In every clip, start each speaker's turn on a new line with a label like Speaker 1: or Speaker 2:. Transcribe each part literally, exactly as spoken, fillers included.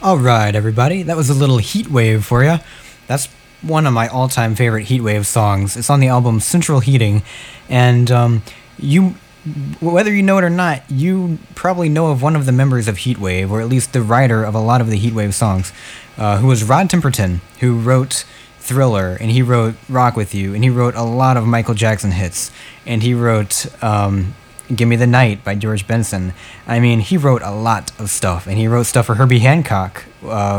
Speaker 1: All right, everybody. That was a little Heatwave for you. That's one of my all-time favorite Heatwave songs. It's on the album Central Heating, and um, you, whether you know it or not, you probably know of one of the members of Heatwave, or at least the writer of a lot of the Heatwave songs, uh, who was Rod Temperton, who wrote Thriller, and he wrote Rock With You, and he wrote a lot of Michael Jackson hits, and he wrote um, Give Me the Night by George Benson. I mean, he wrote a lot of stuff, and he wrote stuff for Herbie Hancock uh,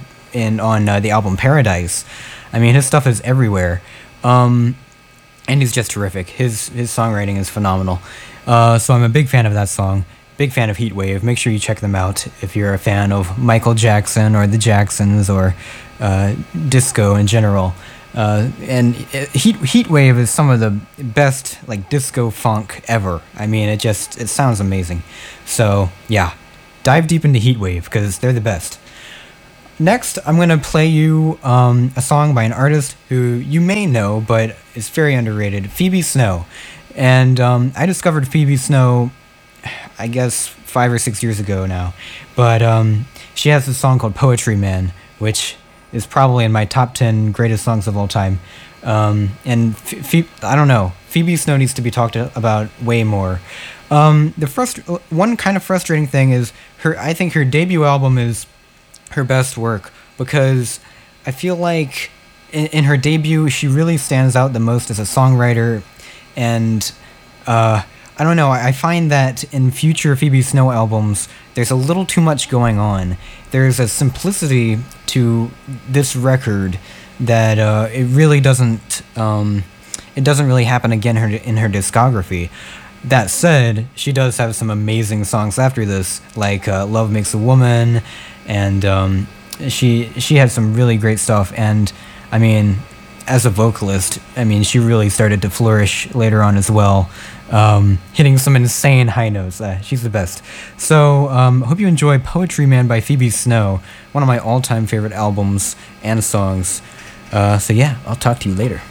Speaker 1: in on uh, the album Paradise. I mean, his stuff is everywhere, um, and he's just terrific. His his songwriting is phenomenal. Uh, so I'm a big fan of that song. Big fan of Heatwave. Make sure you check them out if you're a fan of Michael Jackson or the Jacksons or uh, disco in general. Uh, and Heat Heatwave is some of the best like disco funk ever. I mean, it just it sounds amazing. So yeah, dive deep into Heatwave because they're the best. Next, I'm gonna play you um, a song by an artist who you may know, but is very underrated, Phoebe Snow. And um, I discovered Phoebe Snow, I guess five or six years ago now. But um, she has this song called Poetry Man, which is probably in my top ten greatest songs of all time. Um, and Phoebe, I don't know, Phoebe Snow needs to be talked about way more. Um, the frust- one kind of frustrating thing is her. I think her debut album is her best work because I feel like in, in her debut she really stands out the most as a songwriter, and uh, I don't know. I find that in future Phoebe Snow albums, there's a little too much going on. There's a simplicity to this record that uh, it really doesn't. Um, it doesn't really happen again her, in her discography. That said, she does have some amazing songs after this, like uh, "Love Makes a Woman," and um, she she had some really great stuff. And I mean, as a vocalist, I mean, she really started to flourish later on as well. Um, hitting some insane high notes. Uh, she's the best. So, um, hope you enjoy Poetry Man by Phoebe Snow, one of my all-time favorite albums and songs. Uh, so yeah, I'll talk to you later.